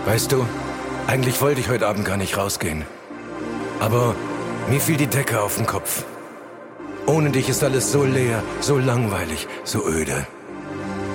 Weißt du, eigentlich wollte ich heute Abend gar nicht rausgehen. Aber mir fiel die Decke auf den Kopf. Ohne dich ist alles so leer, so langweilig, so öde.